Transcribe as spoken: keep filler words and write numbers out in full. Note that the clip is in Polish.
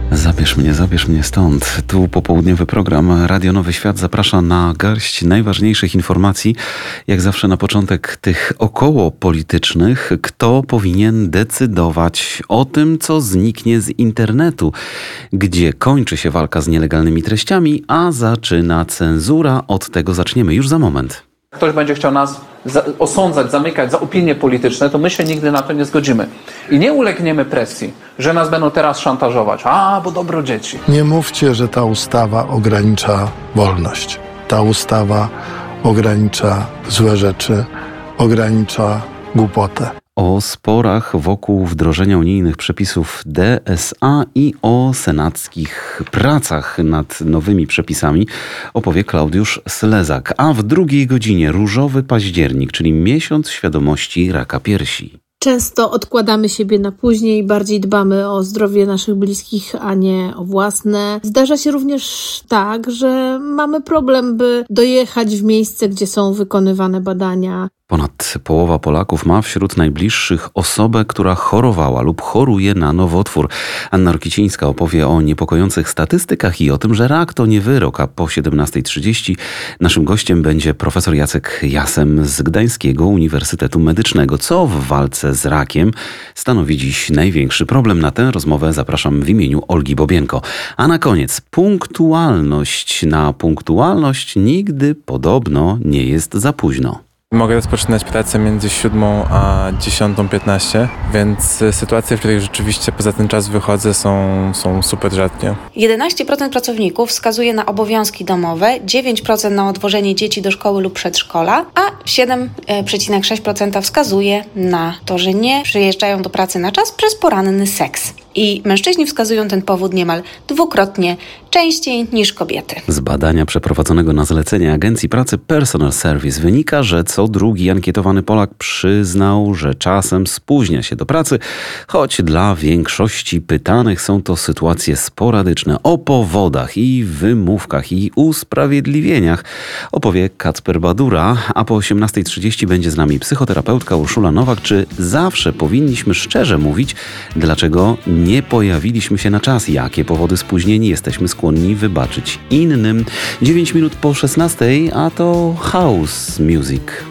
Zabierz mnie, zabierz mnie stąd. Tu popołudniowy program Radio Nowy Świat zaprasza na garść najważniejszych informacji. Jak zawsze na początek tych okołopolitycznych. Kto powinien decydować o tym, co zniknie z internetu? Gdzie kończy się walka z nielegalnymi treściami, a zaczyna cenzura? Od tego zaczniemy już za moment. Ktoś będzie chciał nas za- osądzać, zamykać za opinie polityczne, to my się nigdy na to nie zgodzimy. I nie ulegniemy presji, że nas będą teraz szantażować. A, bo dobro dzieci. Nie mówcie, że ta ustawa ogranicza wolność. Ta ustawa ogranicza złe rzeczy, ogranicza głupotę. O sporach wokół wdrożenia unijnych przepisów D S A i o senackich pracach nad nowymi przepisami opowie Klaudiusz Slezak. A w drugiej godzinie różowy październik, czyli miesiąc świadomości raka piersi. Często odkładamy siebie na później, bardziej dbamy o zdrowie naszych bliskich, a nie o własne. Zdarza się również tak, że mamy problem, by dojechać w miejsce, gdzie są wykonywane badania. Ponad połowa Polaków ma wśród najbliższych osobę, która chorowała lub choruje na nowotwór. Anna Rokicińska opowie o niepokojących statystykach i o tym, że rak to nie wyrok, a po siedemnasta trzydzieści naszym gościem będzie profesor Jacek Jasem z Gdańskiego Uniwersytetu Medycznego. Co w walce z rakiem stanowi dziś największy problem? Na tę rozmowę zapraszam w imieniu Olgi Bobienko. A na koniec punktualność. Na punktualność nigdy podobno nie jest za późno. Mogę rozpoczynać pracę między siódmą a dziesiątą piętnaście, więc sytuacje, w których rzeczywiście poza ten czas wychodzę, są, są super rzadkie. jedenaście procent pracowników wskazuje na obowiązki domowe, dziewięć procent na odwożenie dzieci do szkoły lub przedszkola, a siedem przecinek sześć procent wskazuje na to, że nie przyjeżdżają do pracy na czas przez poranny seks. I mężczyźni wskazują ten powód niemal dwukrotnie częściej niż kobiety. Z badania przeprowadzonego na zlecenie Agencji Pracy Personal Service wynika, że co drugi ankietowany Polak przyznał, że czasem spóźnia się do pracy, choć dla większości pytanych są to sytuacje sporadyczne. O powodach i wymówkach i usprawiedliwieniach opowie Kacper Badura, a po osiemnasta trzydzieści będzie z nami psychoterapeutka Urszula Nowak. Czy zawsze powinniśmy szczerze mówić, dlaczego nie pojawiliśmy się na czas? Jakie powody spóźnień jesteśmy skłonni wybaczyć innym? dziewięć minut po szesnastej, a to house music.